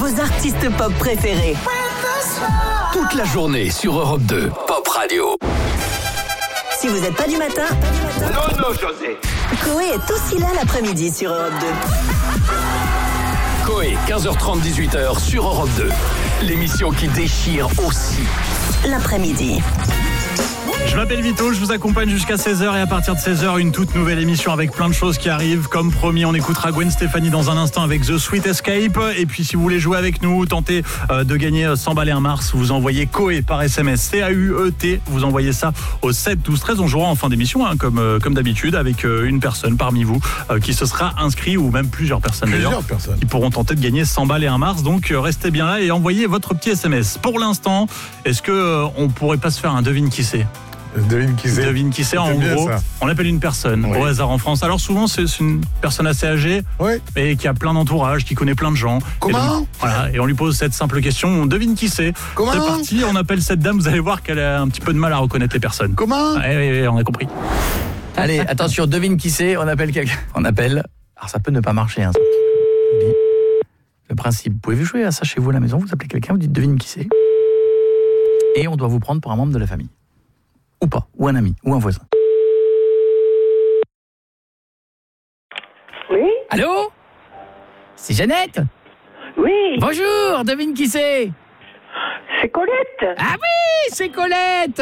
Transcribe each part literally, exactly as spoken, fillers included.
vos artistes pop préférés. Toute la journée sur Europe deux, Pop Radio. Si vous n'êtes pas du matin, Non, non, José. Coé est aussi là l'après-midi sur Europe deux. Coé, quinze heures trente, dix-huit heures sur Europe deux. L'émission qui déchire aussi. L'après-midi. Je m'appelle Vito, je vous accompagne jusqu'à seize heures et à partir de seize heures, une toute nouvelle émission avec plein de choses qui arrivent. Comme promis, on écoutera Gwen Stefani dans un instant avec The Sweet Escape. Et puis si vous voulez jouer avec nous, tenter euh, de gagner cent balles et un Mars, vous envoyez Coé par S M S, C A U E T, vous envoyez ça au sept douze treize. On jouera en fin d'émission, hein, comme, euh, comme d'habitude, avec euh, une personne parmi vous euh, qui se sera inscrit, ou même plusieurs personnes Plusieurs d'ailleurs, personnes. qui pourront tenter de gagner cent balles et un Mars. Donc euh, restez bien là et envoyez votre petit S M S. Pour l'instant, est-ce que euh, on pourrait pas se faire un devine qui c'est? Devine qui c'est. Devine qui c'est, en J'aime bien gros, ça. on appelle une personne Oui. au hasard en France. Alors souvent c'est c'est une personne assez âgée Ouais. et qui a plein d'entourage, qui connaît plein de gens. Comment Et donc, voilà, et on lui pose cette simple question, on devine qui c'est. Comment C'est parti, on appelle cette dame, vous allez voir qu'elle a un petit peu de mal à reconnaître les personnes. Comment Ouais, ouais, ouais, on a compris. Allez, attention, devine qui c'est, on appelle quelqu'un. On appelle. Alors ça peut ne pas marcher, hein. ça. Le principe, vous pouvez jouer à ça chez vous à la maison, vous appelez quelqu'un, vous dites devine qui c'est. Et on doit vous prendre pour un membre de la famille. Ou pas, ou un ami, ou un voisin. Oui, Allô? C'est Jeannette? oui, Bonjour, devine qui c'est? c'est Colette. Ah oui, c'est Colette.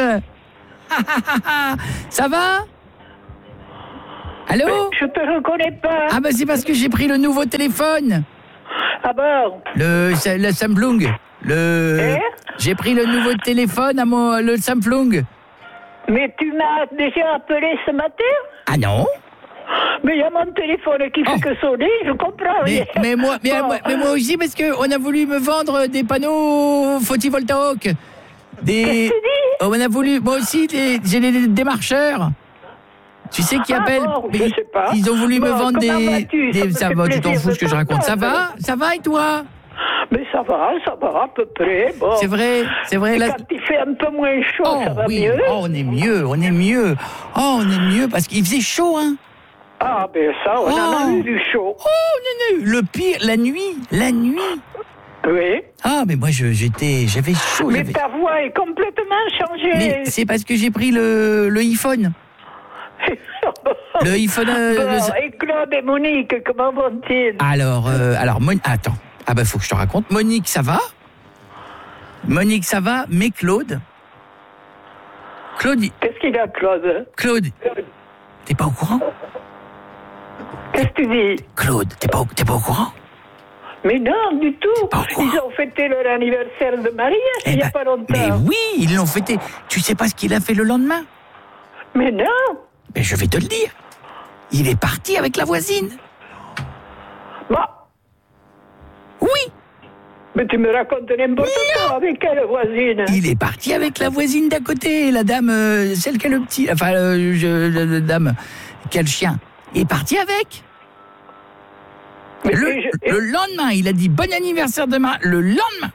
Ça va? Allô? Je te reconnais pas. Ah bah c'est parce que j'ai pris le nouveau téléphone. Ah bon? Le, le Samsung. Le... Eh J'ai pris le nouveau téléphone à mon... le Samsung. Mais tu m'as déjà appelé ce matin? Ah non? Mais il y a mon téléphone qui fait Oh. que sonner, je comprends rien. Mais, mais, moi, mais, Bon. moi, mais moi aussi, parce qu'on a voulu me vendre des panneaux photovoltaïques. Des... Qu'est-ce que tu dis? Oh, on a voulu... Moi aussi, des- j'ai des démarcheurs. Tu sais qui Ah appellent... bon, je mais sais pas. Ils ont voulu me Bon, vendre comment des... vas-tu? des- Ça me Ça fait va, tu t'en plaisir fous de ce que je raconte. Ça va? t'entendre. Ça va et toi? Mais ça va, ça va à peu près. Bon. C'est vrai, c'est vrai. Et Là... quand il fait un peu moins chaud, Oh ça va oui, mieux. oh, on est mieux, on est mieux. Oh, on est mieux parce qu'il faisait chaud, hein. Ah ben ça, on en a Oh. eu du chaud. Oh, non, non, le pire, la nuit, la nuit. Oui. Ah, mais moi, je, j'étais, j'avais chaud. Mais j'avais- ta voix est complètement changée. Mais c'est parce que j'ai pris le, le iPhone. Le iPhone. euh, Bon, le- et Claude et Monique, comment vont-ils? Alors, euh, alors, Mon... attends. Ah bah, faut que je te raconte. Monique, ça va? Monique, ça va, mais Claude. Claude, il- Qu'est-ce qu'il a, Claude? Claude, t'es pas au courant? Qu'est-ce que tu dis? Claude, t'es pas, au... t'es pas au courant? Mais non, du tout. pas au courant. Ils ont fêté leur anniversaire de mariage Eh il n'y a ben, pas longtemps. Mais oui, ils l'ont fêté. Tu sais pas ce qu'il a fait le lendemain? Mais non. Mais je vais te le dire. Il est parti avec la voisine. Bon, Oui, mais tu me racontes n'importe quoi. Avec quelle voisine? il est parti avec la voisine d'à côté, la dame, euh, celle qui a le petit, enfin, euh, je- la, la dame qui a le chien. Il est parti avec. Mais Le, je- le lendemain, il a dit bon anniversaire de ma... Le lendemain.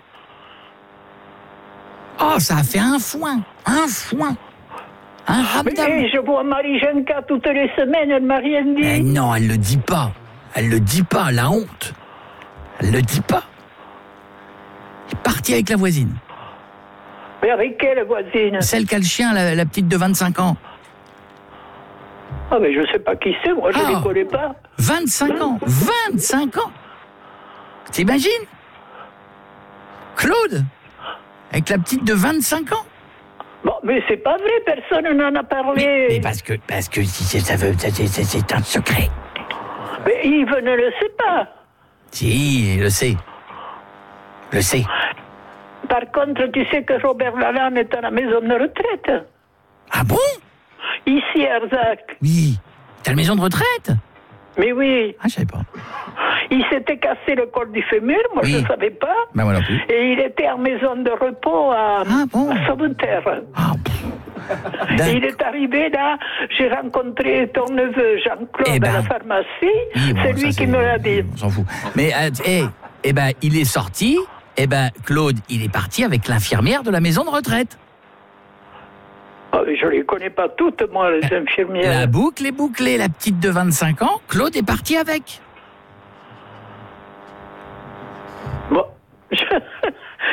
Oh, ça a fait un foin, un foin, un Mais ramdam. je vois Marie-Jenka toutes les semaines, elle m'a rien dit. Eh non, elle le dit pas. Elle le dit pas, la honte. Elle le dit pas. Il est parti avec la voisine. Mais avec quelle voisine? Celle qui a le chien, la, la petite de vingt-cinq ans. Ah, mais je sais pas qui c'est, moi, je ne Ah. les connais pas. vingt-cinq ans. vingt-cinq ans. T'imagines? Claude, avec la petite de vingt-cinq ans. Bon, mais c'est pas vrai, personne n'en a parlé. Mais, mais parce que, parce que si c'est- ça veut, ça, c'est, c'est- c'est un secret. Mais Yves ne le sait pas. Si, il le sait. Le sait. Par contre, tu sais que Robert Lalanne est à la maison de retraite. Ah bon? Ici, à Arzac. Oui. T'as la maison de retraite? Mais oui, Ah, je savais pas. il s'était cassé le col du fémur, moi Oui. je ne savais pas. Ben moi non plus. Et il était en maison de repos à, Ah bon? à Sauveterre. Ah, pff. Et D'accord. il est arrivé là, j'ai rencontré ton neveu Jean-Claude Eh ben. à la pharmacie, Oui, bon, c'est ça, lui qui c'est- me l'a dit. On s'en fout. Mais, euh, eh, eh ben, il est sorti. Eh ben, Claude, il est parti avec l'infirmière de la maison de retraite. Ah, mais je ne les connais pas toutes, moi, les La infirmières. boucle est bouclée, la petite de vingt-cinq ans, Claude est parti avec. Bon,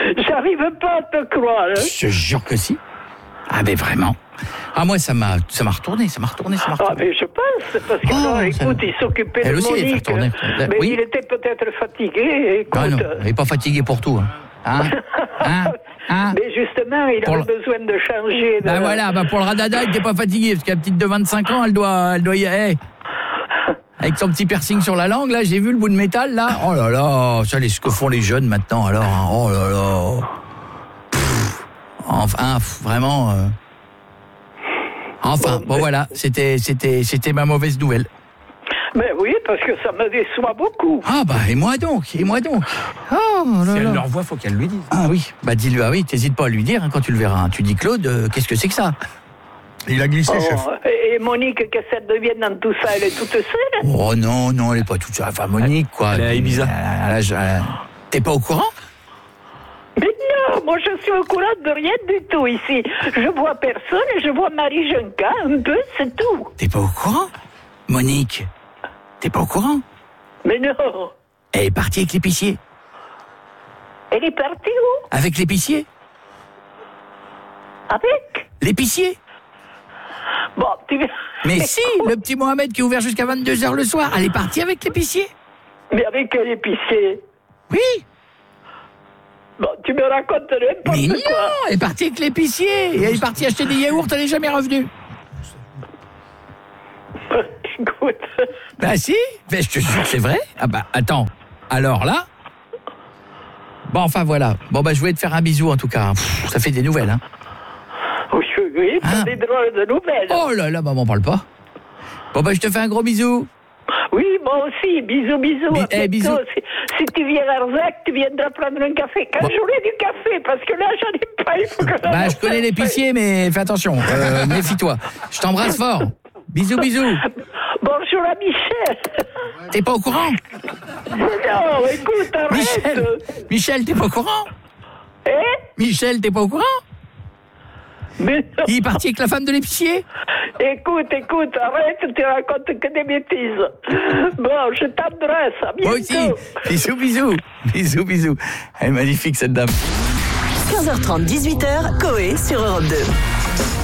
J'arrive pas à te croire. Hein. Je te jure que si. Ah, mais vraiment. Ah, moi, ça m'a, ça m'a retourné, ça m'a retourné, ça m'a retourné. Ah, mais je pense, parce que, Oh, non, ça- écoute, il s'occupait Elle de aussi, elle fait Monique. retourner. Mais Oui. il était peut-être fatigué, écoute. Ah non, il n'est pas fatigué pour tout. Hein. Hein, hein, hein. Mais justement, il Pour avait le- besoin de changer. De... Ben voilà, ben pour le radada, il n'était pas fatigué, parce que la petite de vingt-cinq ans, elle doit, elle doit y aller. Avec son petit piercing sur la langue, là, j'ai vu le bout de métal, là. Oh là là, ça, les, ce que font les jeunes maintenant, alors. Hein. Oh là là. Pff, enfin, pff, vraiment. Euh... Enfin, bon voilà, c'était, c'était, c'était ma mauvaise nouvelle. Mais oui, parce que ça me déçoit beaucoup. Ah bah, et moi donc, et moi donc. Oh là Si là. elle le revoit, faut qu'elle lui dise. Ah oui, bah dis-lui, ah oui, t'hésites pas à lui dire hein, quand tu le verras. hein. Tu dis, Claude, euh, qu'est-ce que c'est que ça? Il a glissé, chef. Oh, et, et Monique, qu'est-ce qu'elle devienne dans tout ça? Elle est toute seule? Oh non, non, elle est pas toute seule. Enfin, Monique, quoi. Elle est à Ibiza. Elle- elle- elle- T'es pas au courant? Mais non, moi je suis au courant de rien du tout ici. Je vois personne et je vois Marie Junca un peu, c'est tout. T'es pas au courant? Monique, t'es pas au courant? Mais non, Elle est partie avec l'épicier. elle est partie où? Avec l'épicier? Avec? L'épicier? Bon, tu... Mais si, le petit Mohamed qui est ouvert jusqu'à vingt-deux heures le soir, elle est partie avec l'épicier. Mais avec quel épicier? Oui. Bon, tu me racontes n'importe Mais non, quoi. elle est partie avec l'épicier. Et elle est partie acheter des yaourts, elle n'est jamais revenue. Écoute, Bah si, mais je te jure que c'est vrai. Ah bah attends, alors là... Bon enfin voilà, bon bah je voulais te faire un bisou en tout cas. Pff, ça fait des nouvelles hein. oui, oui, oui, Ah. c'est des drôles de nouvelles. Oh là là, bah m'en parle pas. Bon bah je te fais un gros bisou. Oui, moi aussi, bisous, bisous. Bi- à eh, bientôt. bisous. Si, si tu viens à Arzac, tu viendras prendre un café. Quand Bon. j'aurai du café, parce que là, j'en ai pas, il faut que j'en Bah ai je connais pas. l'épicier mais fais attention, euh, méfie-toi. Je t'embrasse fort. Bisous bisous. Bonjour à Michel. T'es pas au courant? Non, écoute, arrête. Michel, Michel, t'es pas au courant? Hein? Michel, t'es pas au courant? Mais non. Il est parti avec la femme de l'épicier? Écoute, écoute, arrête, tu racontes que des bêtises. Bon, je t'embrasse, à bientôt. Moi aussi. Bisous bisous. Bisous bisous. Elle est magnifique cette dame. quinze heures trente, dix-huit heures, Coé sur Europe deux.